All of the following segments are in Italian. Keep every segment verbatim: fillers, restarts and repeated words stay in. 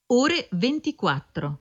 ore ventiquattro.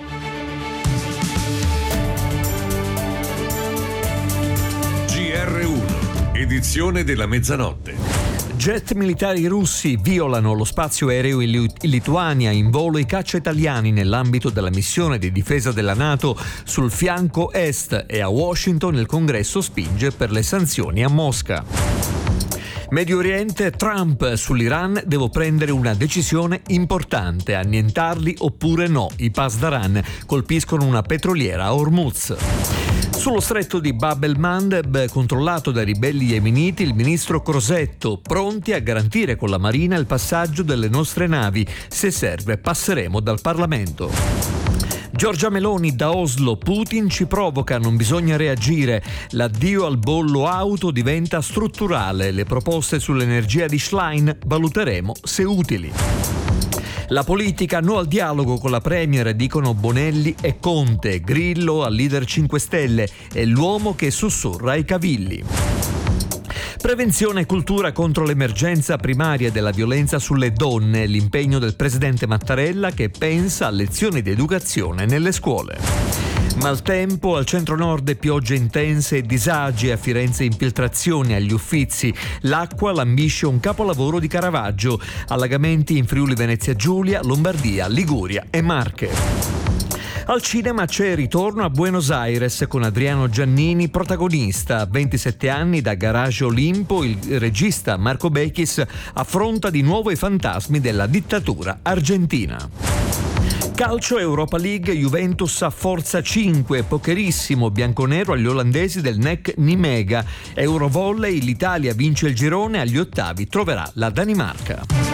G R uno, edizione della mezzanotte. Jet militari russi violano lo spazio aereo in Lituania, in volo i caccia italiani nell'ambito della missione di difesa della NATO sul fianco est, e a Washington il Congresso spinge per le sanzioni a Mosca. Medio Oriente, Trump sull'Iran: devo prendere una decisione importante, annientarli oppure no. I Pasdaran colpiscono una petroliera a Hormuz. Sullo stretto di Bab el-Mandeb, controllato dai ribelli yemeniti, il ministro Crosetto: pronti a garantire con la Marina il passaggio delle nostre navi. Se serve, passeremo dal Parlamento. Giorgia Meloni da Oslo: Putin ci provoca, non bisogna reagire. L'addio al bollo auto diventa strutturale. Le proposte sull'energia di Schlein valuteremo se utili. La politica: no al dialogo con la Premier, dicono Bonelli e Conte. Grillo al leader cinque Stelle: è l'uomo che sussurra ai cavilli. Prevenzione e cultura contro l'emergenza primaria della violenza sulle donne, l'impegno del presidente Mattarella, che pensa a lezioni di educazione nelle scuole. Maltempo al centro-nord, piogge intense e disagi, a Firenze infiltrazioni agli Uffizi, l'acqua lambisce un capolavoro di Caravaggio, allagamenti in Friuli Venezia Giulia, Lombardia, Liguria e Marche. Al cinema c'è Ritorno a Buenos Aires con Adriano Giannini protagonista. A ventisette anni da Garage Olimpo, il regista Marco Bechis affronta di nuovo i fantasmi della dittatura argentina. Calcio, Europa League, Juventus a forza cinque, pokerissimo bianconero agli olandesi del N E C Nimega. Eurovolley, l'Italia vince il girone, agli ottavi troverà la Danimarca.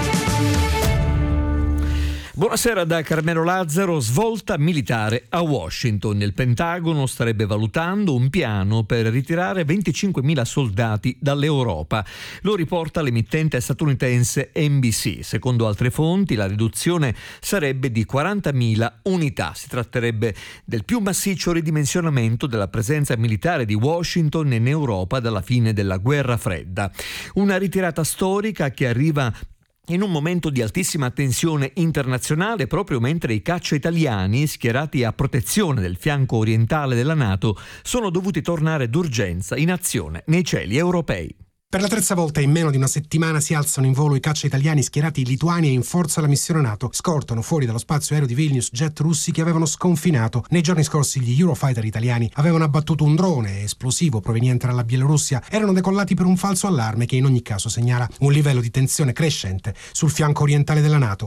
Buonasera da Carmelo Lazzaro. Svolta militare a Washington. Il Pentagono starebbe valutando un piano per ritirare venticinquemila soldati dall'Europa. Lo riporta l'emittente statunitense N B C. Secondo altre fonti, la riduzione sarebbe di quarantamila unità. Si tratterebbe del più massiccio ridimensionamento della presenza militare di Washington in Europa dalla fine della Guerra Fredda. Una ritirata storica che arriva in un momento di altissima tensione internazionale, proprio mentre i caccia italiani, schierati a protezione del fianco orientale della NATO, sono dovuti tornare d'urgenza in azione nei cieli europei. Per la terza volta in meno di una settimana si alzano in volo i caccia italiani schierati in Lituania in forza alla missione NATO. Scortano fuori dallo spazio aereo di Vilnius jet russi che avevano sconfinato. Nei giorni scorsi gli Eurofighter italiani avevano abbattuto un drone esplosivo proveniente dalla Bielorussia. Erano decollati per un falso allarme che in ogni caso segnala un livello di tensione crescente sul fianco orientale della NATO.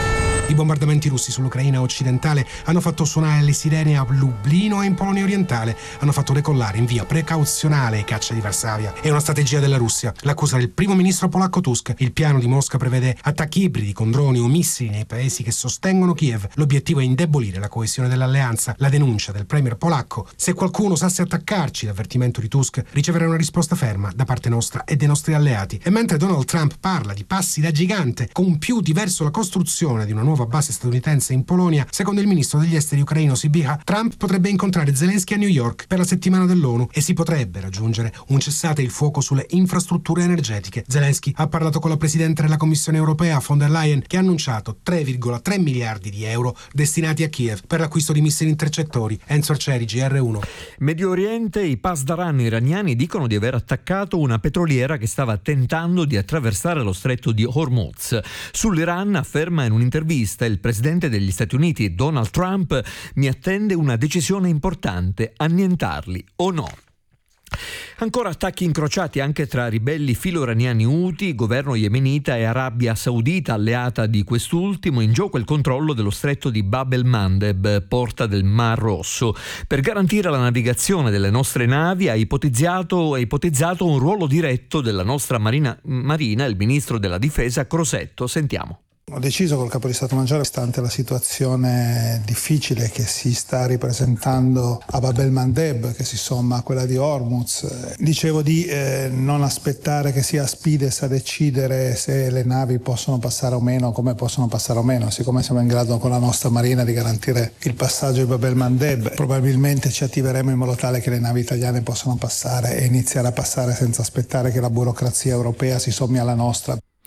I bombardamenti russi sull'Ucraina occidentale hanno fatto suonare le sirene a Lublino e in Polonia orientale. Hanno fatto decollare in via precauzionale i caccia di Varsavia. È una strategia della Russia. L'accusa del primo ministro polacco Tusk. Il piano di Mosca prevede attacchi ibridi con droni o missili nei paesi che sostengono Kiev. L'obiettivo è indebolire la coesione dell'alleanza. La denuncia del premier polacco: se qualcuno osasse attaccarci, l'avvertimento di Tusk, riceverà una risposta ferma da parte nostra e dei nostri alleati. E mentre Donald Trump parla di passi da gigante compiuti verso la costruzione di una nuova base statunitense in Polonia, secondo il ministro degli esteri ucraino Sybiha, Trump potrebbe incontrare Zelensky a New York per la settimana dell'ONU e si potrebbe raggiungere un cessate il fuoco sulle infrastrutture energetiche. Zelensky ha parlato con la presidente della Commissione europea von der Leyen, che ha annunciato tre virgola tre miliardi di euro destinati a Kiev per l'acquisto di missili intercettori. Enzo Arcieri, G R uno. Medio Oriente, i Pasdaran iraniani dicono di aver attaccato una petroliera che stava tentando di attraversare lo stretto di Hormuz. Sull'Iran afferma in un'intervista il presidente degli Stati Uniti Donald Trump: mi attende una decisione importante, annientarli o no. Ancora attacchi incrociati anche tra ribelli filo-iraniani Houthi, governo yemenita e Arabia Saudita, alleata di quest'ultimo. In gioco il controllo dello stretto di Bab el-Mandeb, porta del Mar Rosso. Per garantire la navigazione delle nostre navi ha ipotizzato, ha ipotizzato un ruolo diretto della nostra marina, marina il ministro della difesa Crosetto. Sentiamo. Ho deciso col capo di Stato Maggiore, stante la situazione difficile che si sta ripresentando a Bab el-Mandeb, che si somma a quella di Hormuz, dicevo di eh, non aspettare che sia Aspides a decidere se le navi possono passare o meno, come possono passare o meno. Siccome siamo in grado con la nostra marina di garantire il passaggio di Bab el-Mandeb, probabilmente ci attiveremo in modo tale che le navi italiane possano passare e iniziare a passare senza aspettare che la burocrazia europea si sommi alla nostra.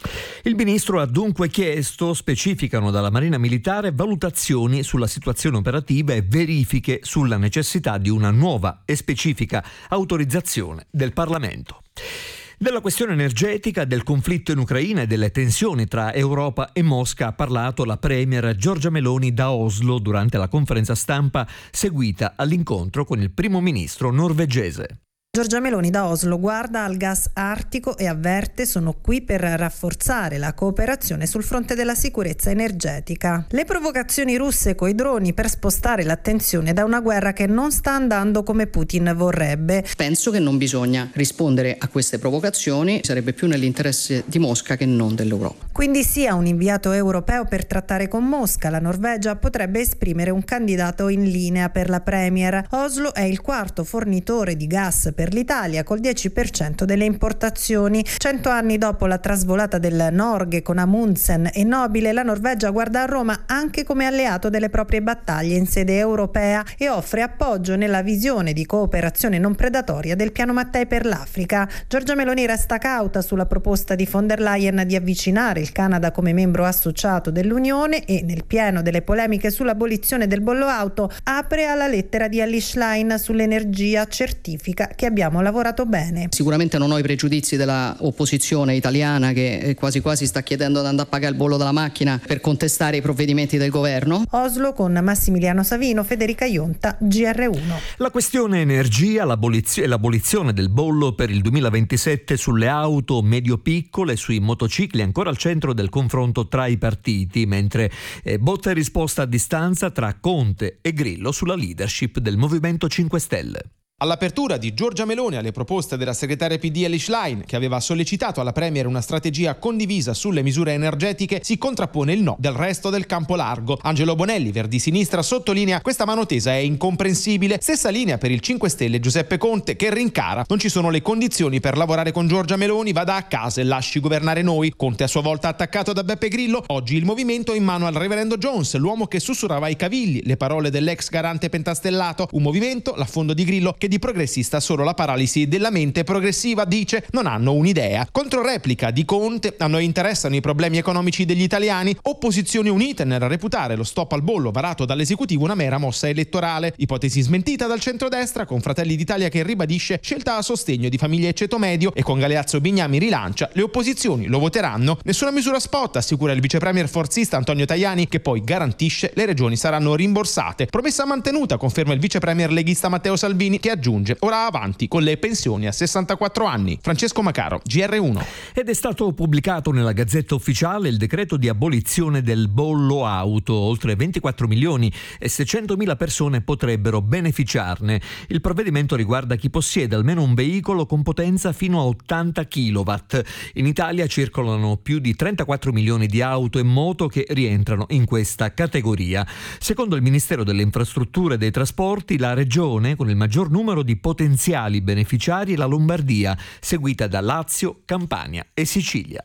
Il ministro ha dunque chiesto, specificano dalla Marina Militare, valutazioni sulla situazione operativa e verifiche sulla necessità di una nuova e specifica autorizzazione del Parlamento. Della questione energetica, del conflitto in Ucraina e delle tensioni tra Europa e Mosca ha parlato la premier Giorgia Meloni da Oslo durante la conferenza stampa seguita all'incontro con il primo ministro norvegese. Giorgia Meloni da Oslo guarda al gas artico e avverte: sono qui per rafforzare la cooperazione sul fronte della sicurezza energetica. Le provocazioni russe coi droni per spostare l'attenzione da una guerra che non sta andando come Putin vorrebbe. Penso che non bisogna rispondere a queste provocazioni, sarebbe più nell'interesse di Mosca che non dell'Europa. Quindi sia un inviato europeo per trattare con Mosca. La Norvegia potrebbe esprimere un candidato in linea per la premier. Oslo è il quarto fornitore di gas per l'Italia col dieci per cento delle importazioni. Cento anni dopo la trasvolata del Norge con Amundsen e Nobile, la Norvegia guarda a Roma anche come alleato delle proprie battaglie in sede europea e offre appoggio nella visione di cooperazione non predatoria del piano Mattei per l'Africa. Giorgia Meloni resta cauta sulla proposta di von der Leyen di avvicinare il Canada come membro associato dell'Unione e, nel pieno delle polemiche sull'abolizione del bollo auto, apre alla lettera di Elly Schlein sull'energia, certifica che abbiamo lavorato bene. Sicuramente non ho i pregiudizi della opposizione italiana che quasi quasi sta chiedendo di andare a pagare il bollo della macchina per contestare i provvedimenti del governo. Oslo con Massimiliano Savino, Federica Ionta, G R uno. La questione energia, l'abolizio- e l'abolizione del bollo per il duemilaventisette sulle auto medio-piccole e sui motocicli ancora al centro del confronto tra i partiti, mentre eh, botta e risposta a distanza tra Conte e Grillo sulla leadership del Movimento cinque Stelle. All'apertura di Giorgia Meloni alle proposte della segretaria P D Elly Schlein, che aveva sollecitato alla Premier una strategia condivisa sulle misure energetiche, si contrappone il no del resto del campo largo. Angelo Bonelli, Verdi Sinistra, sottolinea: questa mano tesa è incomprensibile. Stessa linea per il cinque Stelle Giuseppe Conte, che rincara: non ci sono le condizioni per lavorare con Giorgia Meloni, vada a casa e lasci governare noi. Conte a sua volta attaccato da Beppe Grillo. Oggi il movimento è in mano al reverendo Jones, l'uomo che sussurrava ai cavigli le parole dell'ex garante pentastellato. Un movimento, l'affondo di Grillo, che di progressista solo la paralisi della mente progressiva, dice, non hanno un'idea. Controreplica di Conte: a noi interessano i problemi economici degli italiani. Opposizioni unite nel reputare lo stop al bollo varato dall'esecutivo una mera mossa elettorale. Ipotesi smentita dal centrodestra, con Fratelli d'Italia che ribadisce scelta a sostegno di famiglie e ceto medio, e con Galeazzo Bignami rilancia: le opposizioni lo voteranno. Nessuna misura spot, assicura il vicepremier forzista Antonio Tajani, che poi garantisce le regioni saranno rimborsate. Promessa mantenuta, conferma il vicepremier leghista Matteo Salvini, che aggiunge: ora avanti con le pensioni a sessantaquattro anni. Francesco Macaro, G R uno. Ed è stato pubblicato nella Gazzetta Ufficiale il decreto di abolizione del bollo auto. Oltre ventiquattro milioni e seicentomila persone potrebbero beneficiarne. Il provvedimento riguarda chi possiede almeno un veicolo con potenza fino a ottanta chilowatt. In Italia circolano più di trentaquattro milioni di auto e moto che rientrano in questa categoria. Secondo il Ministero delle Infrastrutture e dei Trasporti, la regione con il maggior numero di potenziali beneficiari è la Lombardia, seguita da Lazio, Campania e Sicilia.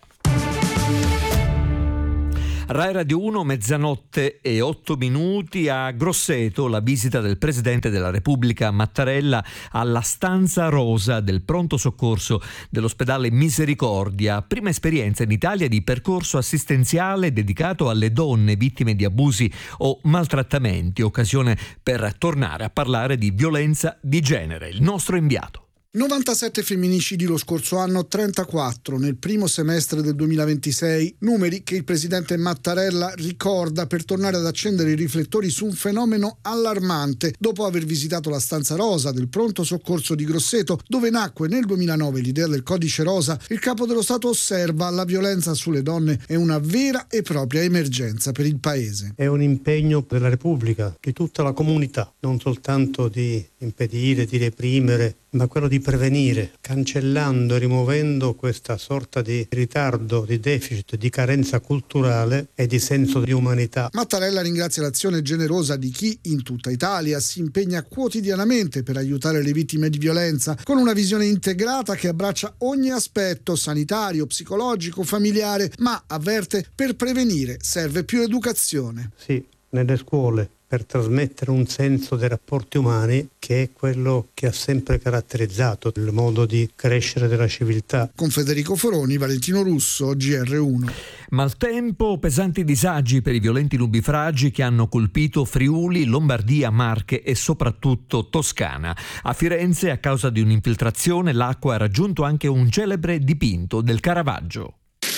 Rai Radio uno, mezzanotte e otto minuti. A Grosseto la visita del Presidente della Repubblica Mattarella alla stanza rosa del pronto soccorso dell'ospedale Misericordia, prima esperienza in Italia di percorso assistenziale dedicato alle donne vittime di abusi o maltrattamenti, occasione per tornare a parlare di violenza di genere. Il nostro inviato. novantasette femminicidi lo scorso anno, trentaquattro nel primo semestre del duemilaventisei, numeri che il presidente Mattarella ricorda per tornare ad accendere i riflettori su un fenomeno allarmante dopo aver visitato la stanza rosa del pronto soccorso di Grosseto, dove nacque nel duemilanove l'idea del codice rosa. Il capo dello Stato osserva: la violenza sulle donne è una vera e propria emergenza per il paese. È un impegno della Repubblica, di tutta la comunità, non soltanto di impedire, di reprimere, ma quello di prevenire, cancellando e rimuovendo questa sorta di ritardo, di deficit, di carenza culturale e di senso di umanità. Mattarella ringrazia l'azione generosa di chi in tutta Italia si impegna quotidianamente per aiutare le vittime di violenza, con una visione integrata che abbraccia ogni aspetto sanitario, psicologico, familiare, ma avverte: per prevenire serve più educazione. Sì, nelle scuole, per trasmettere un senso dei rapporti umani che è quello che ha sempre caratterizzato il modo di crescere della civiltà. Con Federico Foroni, Valentino Russo, G R uno. Maltempo, pesanti disagi per i violenti nubifragi che hanno colpito Friuli, Lombardia, Marche e soprattutto Toscana. A Firenze, a causa di un'infiltrazione, l'acqua ha raggiunto anche un celebre dipinto del Caravaggio.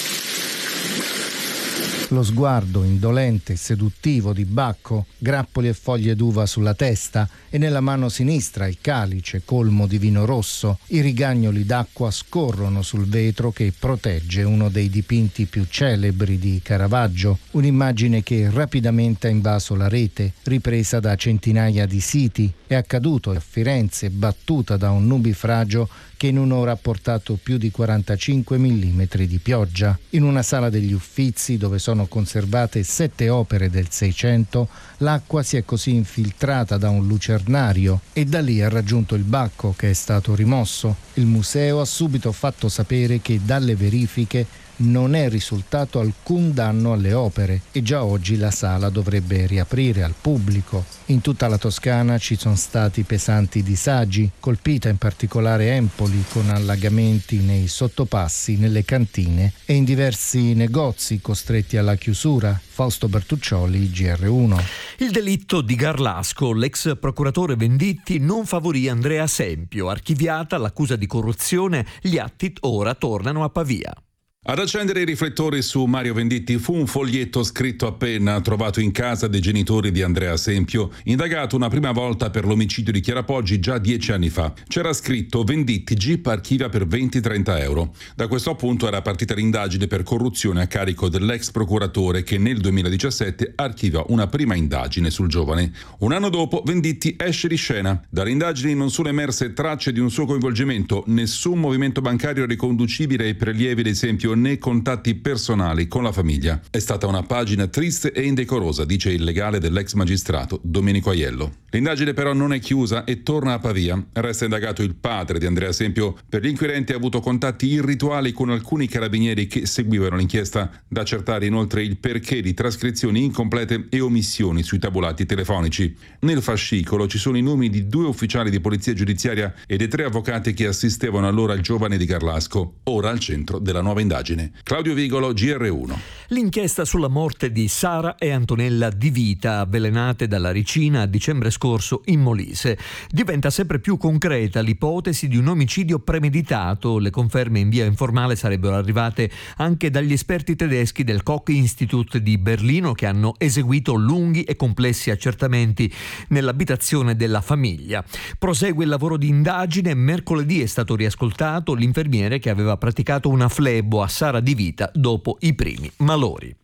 Lo sguardo indolente e seduttivo di Bacco, grappoli e foglie d'uva sulla testa e nella mano sinistra il calice colmo di vino rosso. I rigagnoli d'acqua scorrono sul vetro che protegge uno dei dipinti più celebri di Caravaggio, un'immagine che rapidamente ha invaso la rete, ripresa da centinaia di siti. È accaduto a Firenze, battuta da un nubifragio che in un'ora ha portato più di quarantacinque millimetri di pioggia. In una sala degli Uffizi, dove sono conservate sette opere del Seicento, l'acqua si è così infiltrata da un lucernario e da lì ha raggiunto il Bacco, che è stato rimosso. Il museo ha subito fatto sapere che dalle verifiche non è risultato alcun danno alle opere e già oggi la sala dovrebbe riaprire al pubblico. In tutta la Toscana ci sono stati pesanti disagi, colpita in particolare Empoli con allagamenti nei sottopassi, nelle cantine e in diversi negozi costretti alla chiusura. Fausto Bertuccioli, G R uno. Il delitto di Garlasco, l'ex procuratore Venditti non favorì Andrea Sempio. Archiviata l'accusa di corruzione, gli atti ora tornano a Pavia. Ad accendere i riflettori su Mario Venditti fu un foglietto scritto a penna trovato in casa dei genitori di Andrea Sempio, indagato una prima volta per l'omicidio di Chiara Poggi già dieci anni fa. C'era scritto: Venditti, Jeep archivia per venti trenta euro. Da questo appunto era partita l'indagine per corruzione a carico dell'ex procuratore che nel duemiladiciassette archiva una prima indagine sul giovane. Un anno dopo Venditti esce di scena. Dalle indagini non sono emerse tracce di un suo coinvolgimento, nessun movimento bancario riconducibile ai prelievi di Sempio né contatti personali con la famiglia. È stata una pagina triste e indecorosa, dice il legale dell'ex magistrato Domenico Aiello. L'indagine però non è chiusa e torna a Pavia. Resta indagato il padre di Andrea Sempio. Per gli inquirenti ha avuto contatti irrituali con alcuni carabinieri che seguivano l'inchiesta. Da accertare inoltre il perché di trascrizioni incomplete e omissioni sui tabulati telefonici. Nel fascicolo ci sono i nomi di due ufficiali di polizia giudiziaria e dei tre avvocati che assistevano allora il giovane di Garlasco, ora al centro della nuova indagine. Claudio Vigolo, G R uno. L'inchiesta sulla morte di Sara e Antonella Di Vita, avvelenate dalla ricina a dicembre scorso in Molise. Diventa sempre più concreta l'ipotesi di un omicidio premeditato. Le conferme in via informale sarebbero arrivate anche dagli esperti tedeschi del Koch Institute di Berlino, che hanno eseguito lunghi e complessi accertamenti nell'abitazione della famiglia. Prosegue il lavoro di indagine. Mercoledì è stato riascoltato l'infermiere che aveva praticato una flebo a Sara Di Vita dopo i primi malori.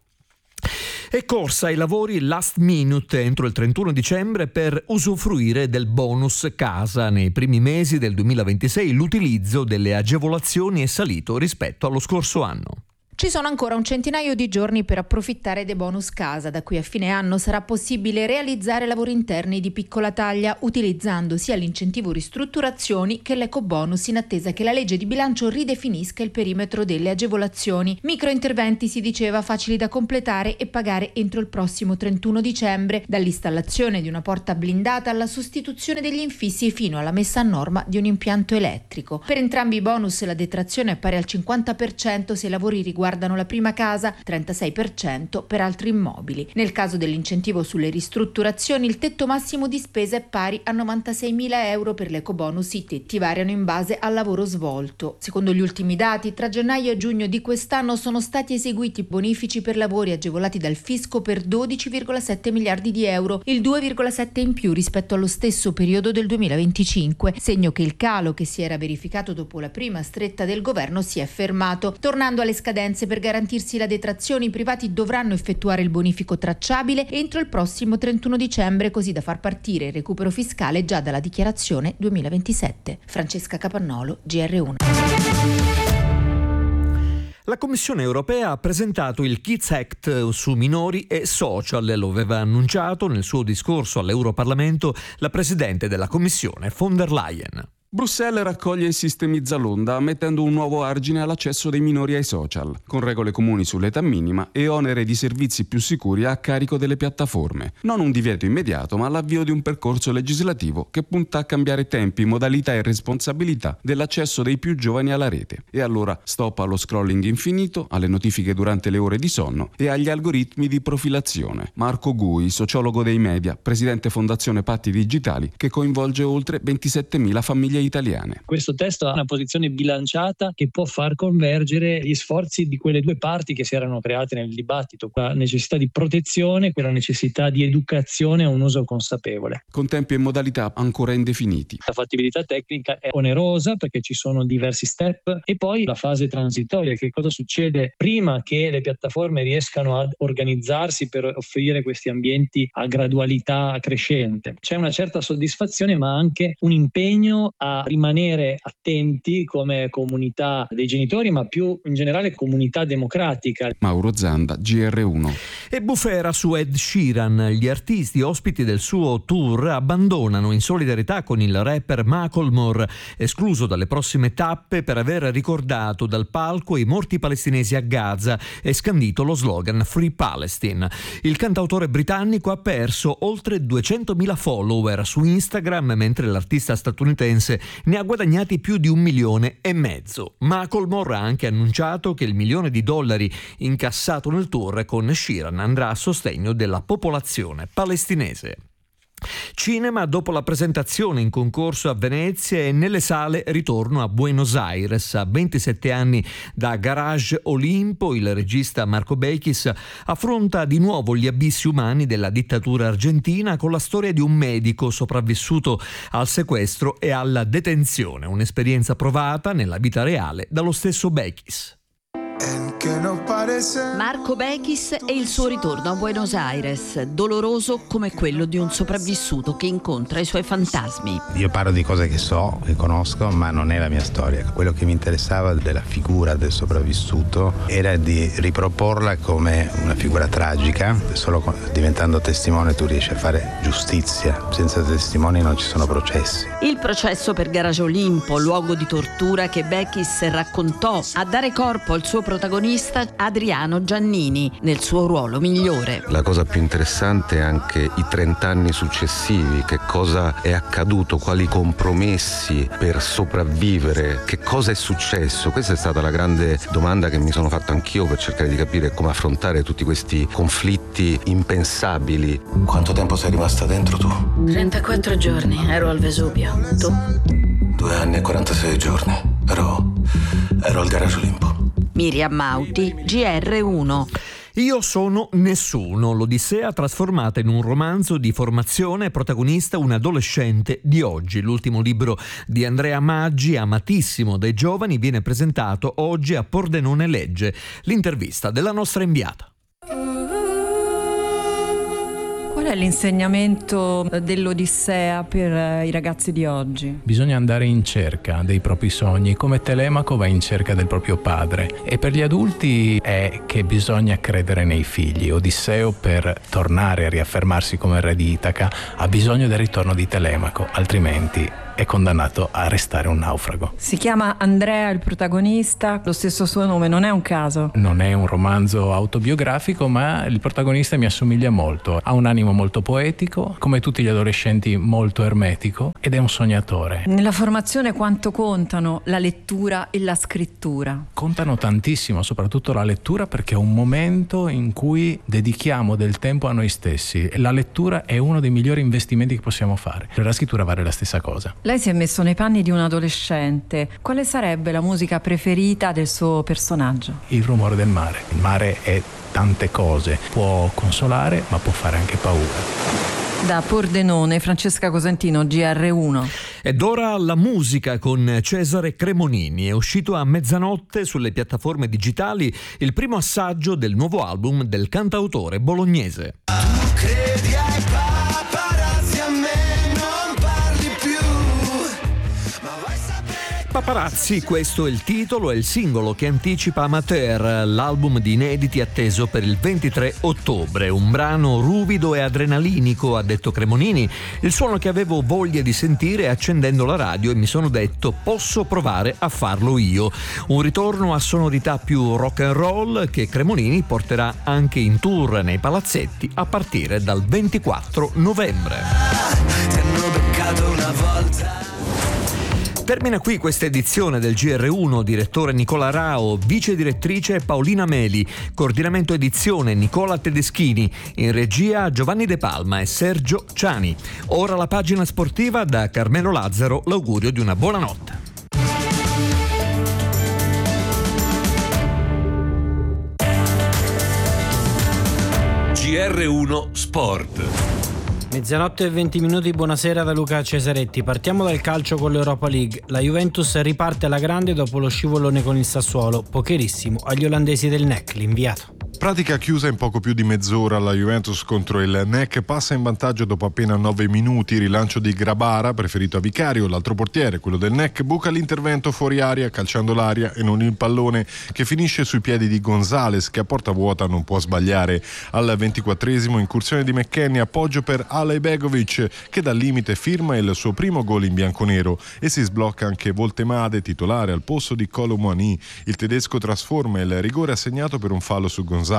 È corsa ai lavori last minute entro il trentuno dicembre per usufruire del bonus casa. Nei primi mesi del duemilaventisei l'utilizzo delle agevolazioni è salito rispetto allo scorso anno. Ci sono ancora un centinaio di giorni per approfittare dei bonus casa. Da qui a fine anno sarà possibile realizzare lavori interni di piccola taglia utilizzando sia l'incentivo ristrutturazioni che l'ecobonus, in attesa che la legge di bilancio ridefinisca il perimetro delle agevolazioni. Microinterventi, si diceva, facili da completare e pagare entro il prossimo trentuno dicembre, dall'installazione di una porta blindata alla sostituzione degli infissi fino alla messa a norma di un impianto elettrico. Per entrambi i bonus la detrazione è pari al cinquanta per cento se i lavori riguardano riguardano la prima casa, trentasei per cento per altri immobili. Nel caso dell'incentivo sulle ristrutturazioni, il tetto massimo di spesa è pari a novantaseimila euro. Per l'ecobonus i tetti variano in base al lavoro svolto. Secondo gli ultimi dati, tra gennaio e giugno di quest'anno sono stati eseguiti bonifici per lavori agevolati dal fisco per dodici virgola sette miliardi di euro, il due virgola sette in più rispetto allo stesso periodo del duemilaventicinque, segno che il calo che si era verificato dopo la prima stretta del governo si è fermato. Tornando alle scadenze, per garantirsi la detrazione i privati dovranno effettuare il bonifico tracciabile entro il prossimo trentuno dicembre, così da far partire il recupero fiscale già dalla dichiarazione duemilaventisette. Francesca Capannolo, G R uno. La Commissione europea ha presentato il Kids Act su minori e social. Lo aveva annunciato nel suo discorso all'Europarlamento la Presidente della Commissione, von der Leyen. Bruxelles raccoglie e sistemizza l'onda mettendo un nuovo argine all'accesso dei minori ai social, con regole comuni sull'età minima e onere di servizi più sicuri a carico delle piattaforme. Non un divieto immediato, ma l'avvio di un percorso legislativo che punta a cambiare tempi, modalità e responsabilità dell'accesso dei più giovani alla rete. E allora stop allo scrolling infinito, alle notifiche durante le ore di sonno e agli algoritmi di profilazione. Marco Gui, sociologo dei media, presidente Fondazione Patti Digitali, che coinvolge oltre ventisettemila famiglie italiane. Questo testo ha una posizione bilanciata che può far convergere gli sforzi di quelle due parti che si erano create nel dibattito, la necessità di protezione, quella necessità di educazione a un uso consapevole. Con tempi e modalità ancora indefiniti. La fattibilità tecnica è onerosa perché ci sono diversi step e poi la fase transitoria, che cosa succede prima che le piattaforme riescano ad organizzarsi per offrire questi ambienti a gradualità crescente. C'è una certa soddisfazione ma anche un impegno a rimanere attenti come comunità dei genitori, ma più in generale comunità democratica. Mauro Zanda, G R uno. E bufera su Ed Sheeran. Gli artisti ospiti del suo tour abbandonano in solidarietà con il rapper Macklemore, escluso dalle prossime tappe per aver ricordato dal palco i morti palestinesi a Gaza e scandito lo slogan Free Palestine. Il cantautore britannico ha perso oltre duecentomila follower su Instagram, mentre l'artista statunitense ne ha guadagnati più di un milione e mezzo. Macklemore ha anche annunciato che il milione di dollari incassato nel tour con Sheeran andrà a sostegno della popolazione palestinese. Cinema, dopo la presentazione in concorso a Venezia e nelle sale ritorno a Buenos Aires. A ventisette anni da Garage Olimpo, il regista Marco Bechis affronta di nuovo gli abissi umani della dittatura argentina con la storia di un medico sopravvissuto al sequestro e alla detenzione, un'esperienza provata nella vita reale dallo stesso Bechis. Marco Bechis e il suo ritorno a Buenos Aires, doloroso come quello di un sopravvissuto che incontra i suoi fantasmi. Io parlo di cose che so, che conosco, ma non è la mia storia. Quello che mi interessava della figura del sopravvissuto era di riproporla come una figura tragica. Solo diventando testimone tu riesci a fare giustizia. Senza testimoni non ci sono processi. Il processo per Garage Olimpo, luogo di tortura che Bechis raccontò, a dare corpo al suo protagonista Adriano Giannini nel suo ruolo migliore. La cosa più interessante è anche i trent'anni successivi, che cosa è accaduto, quali compromessi per sopravvivere, che cosa è successo. Questa è stata la grande domanda che mi sono fatto anch'io per cercare di capire come affrontare tutti questi conflitti impensabili. Quanto tempo sei rimasta dentro tu? trentaquattro giorni, ero al Vesuvio. Tu? Due anni e quarantasei giorni. Ero, ero al Garage Olimpo. Miriam Mauti, G R uno. Io sono nessuno, l'Odissea trasformata in un romanzo di formazione, protagonista un adolescente di oggi. L'ultimo libro di Andrea Maggi, amatissimo dai giovani, viene presentato oggi a Pordenone Legge. L'intervista della nostra inviata. Qual è l'insegnamento dell'Odissea per i ragazzi di oggi? Bisogna andare in cerca dei propri sogni, come Telemaco va in cerca del proprio padre. E per gli adulti è che bisogna credere nei figli. Odisseo, per tornare a riaffermarsi come re di Itaca, ha bisogno del ritorno di Telemaco, altrimenti è condannato a restare un naufrago. Si chiama Andrea il protagonista, lo stesso suo nome, non è un caso. Non è un romanzo autobiografico, ma il protagonista mi assomiglia molto. Ha un animo molto poetico, come tutti gli adolescenti molto ermetico, ed è un sognatore. Nella formazione quanto contano la lettura e la scrittura? Contano tantissimo, soprattutto la lettura, perché è un momento in cui dedichiamo del tempo a noi stessi. La lettura è uno dei migliori investimenti che possiamo fare. Per la scrittura vale la stessa cosa. Lei si è messo nei panni di un adolescente. Quale sarebbe la musica preferita del suo personaggio? Il rumore del mare. Il mare è tante cose. Può consolare, ma può fare anche paura. Da Pordenone, Francesca Cosentino, G R uno. Ed ora la musica con Cesare Cremonini. È uscito a mezzanotte sulle piattaforme digitali il primo assaggio del nuovo album del cantautore bolognese. Tu credi ai paparazzi, a me non parli più, ma vai a sapere Paparazzi, questo è il titolo e il singolo che anticipa Amateur, l'album di inediti atteso per il ventitré ottobre. Un brano ruvido e adrenalinico, ha detto Cremonini, il suono che avevo voglia di sentire accendendo la radio e mi sono detto posso provare a farlo io. Un ritorno a sonorità più rock and roll che Cremonini porterà anche in tour nei palazzetti a partire dal ventiquattro novembre. Ti hanno beccato una volta. Termina qui questa edizione del G R uno, direttore Nicola Rao, vice direttrice Paolina Meli, coordinamento edizione Nicola Tedeschini, in regia Giovanni De Palma e Sergio Ciani. Ora la pagina sportiva, da Carmelo Lazzaro l'augurio di una buona notte. G R uno Sport. Mezzanotte e venti minuti, buonasera da Luca Cesaretti. Partiamo dal calcio con l'Europa League. La Juventus riparte alla grande dopo lo scivolone con il Sassuolo, pocherissimo agli olandesi del N E C, l'inviato. Pratica chiusa in poco più di mezz'ora, la Juventus contro il N E C passa in vantaggio dopo appena nove minuti. Rilancio di Grabara, preferito a Vicario, l'altro portiere, quello del N E C, buca l'intervento fuori aria calciando l'aria e non il pallone, che finisce sui piedi di Gonzales, che a porta vuota non può sbagliare. Al ventiquattresimo incursione di McKennie, appoggio per Alejbegovic, che dal limite firma il suo primo gol in bianconero, e si sblocca anche Voltemade, titolare al posto di Kolo Muani. Il tedesco trasforma il rigore assegnato per un fallo su Gonzales.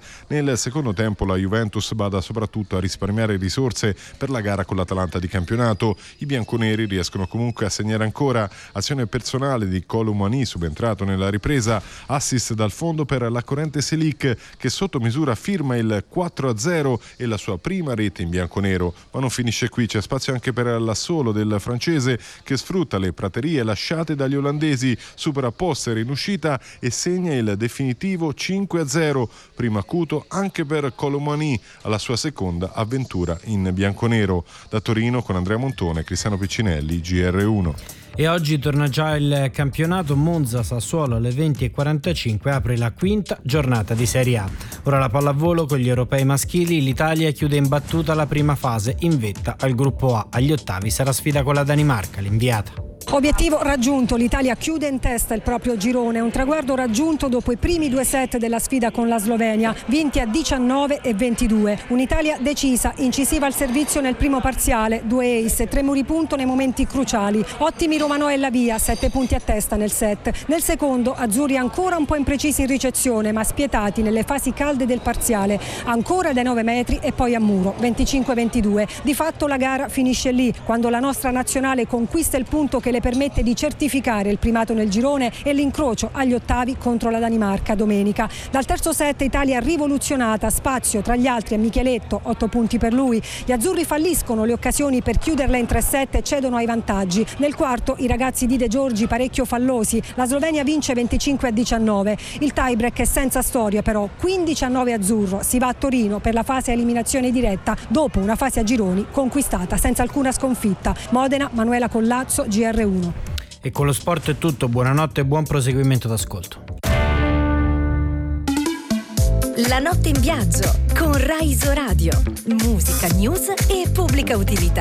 Nel secondo tempo la Juventus bada soprattutto a risparmiare risorse per la gara con l'Atalanta di campionato. I bianconeri riescono comunque a segnare ancora. Azione personale di Kolo Muani, subentrato nella ripresa, assist dal fondo per la corrente Selic, che sotto misura firma il quattro a zero e la sua prima rete in bianconero. Ma non finisce qui, c'è spazio anche per l'assolo del francese, che sfrutta le praterie lasciate dagli olandesi, supera Poster in uscita e segna il definitivo cinque a zero. Primo acuto anche per Kolo Muani alla sua seconda avventura in bianconero. Da Torino con Andrea Montone e Cristiano Piccinelli, G R uno. E oggi torna già il campionato. Monza Sassuolo alle venti e quarantacinque apre la quinta giornata di Serie A. Ora la pallavolo con gli europei maschili. L'Italia chiude imbattuta la prima fase in vetta al gruppo A. Agli ottavi sarà sfida con la Danimarca, l'inviata. Obiettivo raggiunto, l'Italia chiude in testa il proprio girone, un traguardo raggiunto dopo i primi due set della sfida con la Slovenia, vinti a diciannove e ventidue. Un'Italia decisa, incisiva al servizio nel primo parziale, due ace, tre muri punto nei momenti cruciali. Ottimi Romano e Lavia, sette punti a testa nel set. Nel secondo, azzurri ancora un po' imprecisi in ricezione, ma spietati nelle fasi calde del parziale, ancora dai nove metri e poi a muro, venticinque a ventidue. Di fatto la gara finisce lì, quando la nostra nazionale conquista il punto che le permette di certificare il primato nel girone e l'incrocio agli ottavi contro la Danimarca domenica. Dal terzo set Italia rivoluzionata, spazio tra gli altri a Micheletto, otto punti per lui. Gli azzurri falliscono le occasioni per chiuderla in tre set e cedono ai vantaggi. Nel quarto i ragazzi di De Giorgi parecchio fallosi, la Slovenia vince venticinque a diciannove. Il tiebreak è senza storia però, quindici a nove azzurro, si va a Torino per la fase a eliminazione diretta dopo una fase a gironi conquistata senza alcuna sconfitta. Modena, Manuela Collazzo, G R uno. E con lo sport è tutto, buonanotte e buon proseguimento d'ascolto. La notte in viaggio con Rai Isoradio, musica, news e pubblica utilità.